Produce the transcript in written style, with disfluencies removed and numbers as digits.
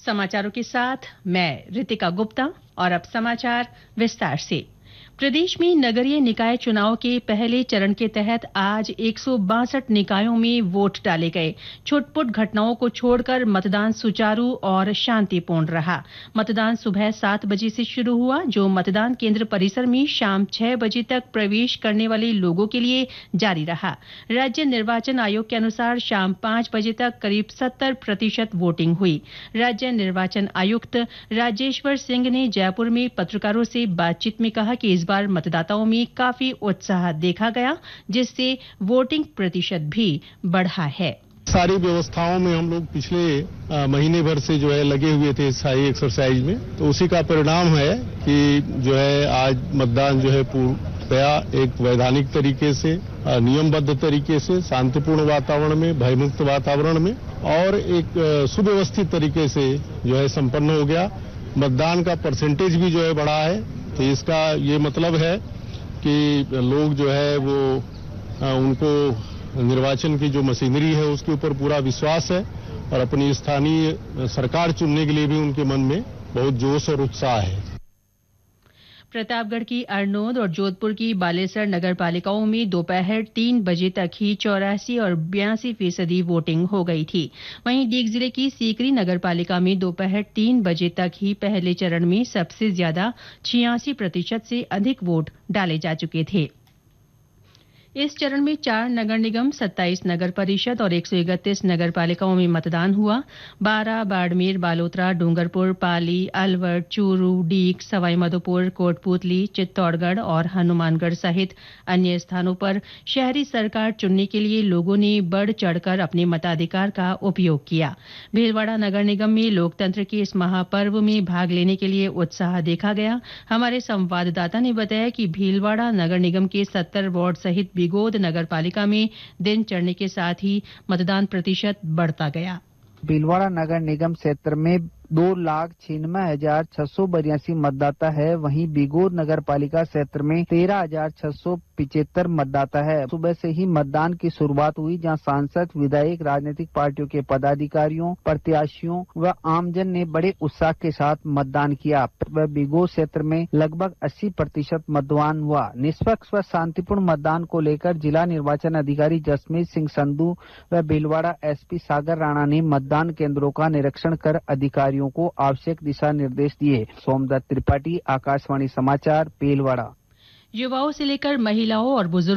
समाचारों के साथ मैं रितिका गुप्ता और अब समाचार विस्तार से। प्रदेश में नगरीय निकाय चुनाव के पहले चरण के तहत आज 162 निकायों में वोट डाले गए। छुटपुट घटनाओं को छोड़कर मतदान सुचारू और शांतिपूर्ण रहा। मतदान सुबह 7 बजे से शुरू हुआ, जो मतदान केंद्र परिसर में शाम 6 बजे तक प्रवेश करने वाले लोगों के लिए जारी रहा। राज्य निर्वाचन आयोग के अनुसार शाम 5 बजे तक करीब 70% वोटिंग हुई। राज्य निर्वाचन आयुक्त राजेश्वर सिंह ने जयपुर में पत्रकारों से बातचीत में कहा कि इस बार मतदाताओं में काफी उत्साह देखा गया, जिससे वोटिंग प्रतिशत भी बढ़ा है। सारी व्यवस्थाओं में हम लोग पिछले महीने भर से जो है लगे हुए थे सारी एक्सरसाइज में, तो उसी का परिणाम है कि जो है आज मतदान जो है पूर्णतया एक वैधानिक तरीके से, नियमबद्ध तरीके से, शांतिपूर्ण वातावरण में, भयमुक्त वातावरण में और एक सुव्यवस्थित तरीके से जो है संपन्न हो गया। मतदान का परसेंटेज भी जो है बढ़ा है, तो इसका ये मतलब है कि लोग जो है वो उनको निर्वाचन की जो मशीनरी है उसके ऊपर पूरा विश्वास है और अपनी स्थानीय सरकार चुनने के लिए भी उनके मन में बहुत जोश और उत्साह है। प्रतापगढ़ की अरनोद और जोधपुर की बालेसर नगर पालिकाओं में दोपहर 3 बजे तक ही 84 और 82% वोटिंग हो गई थी। वहीं डीग जिले की सीकरी नगर पालिका में दोपहर 3 बजे तक ही पहले चरण में सबसे ज्यादा 86% से अधिक वोट डाले जा चुके थे। इस चरण में 4 नगर निगम, 27 नगर परिषद और 131 नगर पालिकाओं में मतदान हुआ। 12 बाड़मेर, बालोतरा, डूंगरपुर, पाली, अलवर, चूरू, डीग, सवाईमाधोपुर, कोटपूतली, चित्तौड़गढ़ और हनुमानगढ़ सहित अन्य स्थानों पर शहरी सरकार चुनने के लिए लोगों ने बढ़ चढ़कर अपने मताधिकार का उपयोग किया। भीलवाड़ा नगर निगम में लोकतंत्र के इस महापर्व में भाग लेने के लिए उत्साह देखा गया। हमारे संवाददाता ने बताया कि भीलवाड़ा नगर निगम के 70 वार्ड सहित बिगोद नगर पालिका में दिन चढ़ने के साथ ही मतदान प्रतिशत बढ़ता गया। भीलवाड़ा नगर निगम क्षेत्र में 2,96,682 मतदाता है। वहीं बिगोद नगर पालिका क्षेत्र में 13,675 मतदाता है। सुबह से ही मतदान की शुरुआत हुई, जहां सांसद, विधायक, राजनीतिक पार्टियों के पदाधिकारियों, प्रत्याशियों व आमजन ने बड़े उत्साह के साथ मतदान किया। बिगोद क्षेत्र में लगभग 80% मतदान हुआ। निष्पक्ष व शांतिपूर्ण मतदान को लेकर जिला निर्वाचन अधिकारी जसमीत सिंह संधू व भीलवाड़ा एसपी सागर राणा ने मतदान केंद्रों का निरीक्षण कर अधिकारियों को आवश्यक दिशा निर्देश दिए। सोमदत्त त्रिपाठी, आकाशवाणी समाचार, भीलवाड़ा। युवाओं से लेकर महिलाओं और बुजुर्ग